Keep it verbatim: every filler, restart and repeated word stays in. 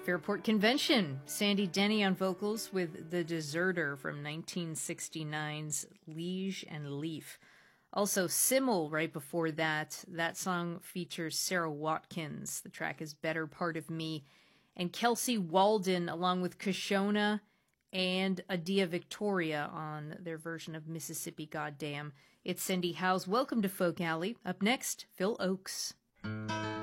Fairport Convention. Sandy Denny on vocals with The Deserter from nineteen sixty-nine's Liege and Leaf. Also, Simmel right before that. That song features Sarah Watkins. The track is Better Part of Me. And Kelsey Walden along with Kashona and Adia Victoria on their version of Mississippi Goddamn. It's Cindy Howes. Welcome to Folk Alley. Up next, Phil Oakes.